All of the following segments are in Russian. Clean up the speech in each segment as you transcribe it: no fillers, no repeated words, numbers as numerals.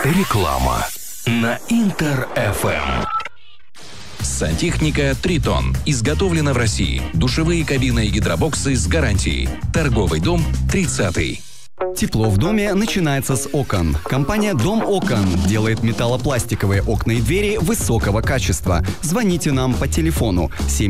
Реклама на Интер-ФМ. Сантехника «Тритон». Изготовлена в России. Душевые кабины и гидробоксы с гарантией. Торговый дом 30-й. Тепло в доме начинается с окон. Компания «Дом окон» делает металлопластиковые окна и двери высокого качества. Звоните нам по телефону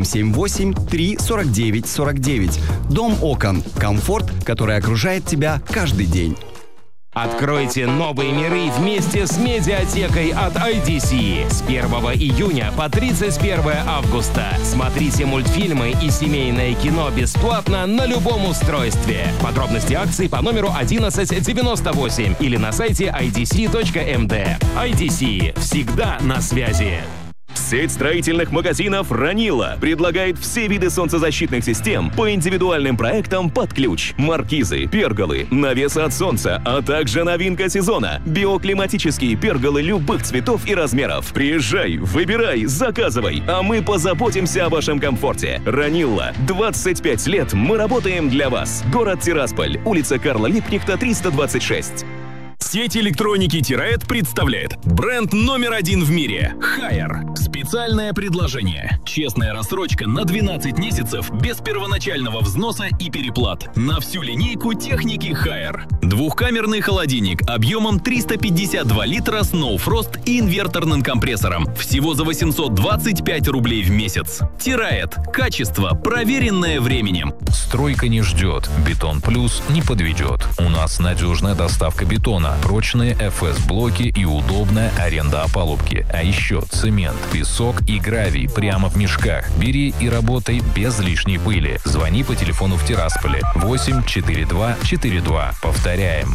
778-349-49. «Дом окон» – комфорт, который окружает тебя каждый день. Откройте новые миры вместе с медиатекой от IDC. С 1 июня по 31 августа. Смотрите мультфильмы и семейное кино бесплатно на любом устройстве. Подробности акций по номеру 1198 или на сайте idc.md. IDC. Всегда на связи. Сеть строительных магазинов «Ранила» предлагает все виды солнцезащитных систем по индивидуальным проектам под ключ. Маркизы, перголы, навесы от солнца, а также новинка сезона – биоклиматические перголы любых цветов и размеров. Приезжай, выбирай, заказывай, а мы позаботимся о вашем комфорте. «Ранила». 25 лет мы работаем для вас. Город Тирасполь, улица Карла Липкнехта, 326. Сеть электроники «Тираэд» представляет бренд номер 1 в мире – Haier. Специальное предложение. Честная рассрочка на 12 месяцев без первоначального взноса и переплат. На всю линейку техники Haier. Двухкамерный холодильник объемом 352 литра с No Frost и инверторным компрессором. Всего за 825 рублей в месяц. «Тираэд». Качество, проверенное временем. Стройка не ждет. Бетон Плюс не подведет. У нас надежная доставка бетона, прочные ФС-блоки и удобная аренда опалубки. А еще цемент, песок и гравий прямо в мешках. Бери и работай без лишней пыли. Звони по телефону в Тирасполе 84242. Повторяем.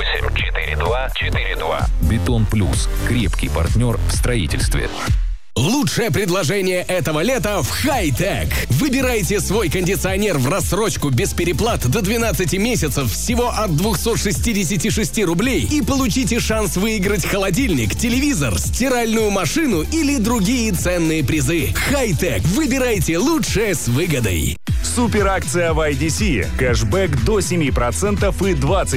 84242. Бетон Плюс. Крепкий партнер в строительстве. Лучшее предложение этого лета в Хай-Тек. Выбирайте свой кондиционер в рассрочку без переплат до 12 месяцев всего от 266 рублей и получите шанс выиграть холодильник, телевизор, стиральную машину или другие ценные призы. Хай-Тек. Выбирайте лучшее с выгодой. Суперакция в IDC. Кэшбэк до 7% и 20